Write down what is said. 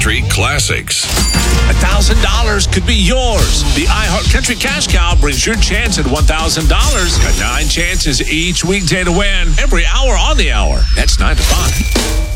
Country Classics. $1,000 could be yours. The iHeart Country Cash Cow brings your chance at $1,000. Got 9 chances each weekday to win every hour on the hour. That's 9 to 5.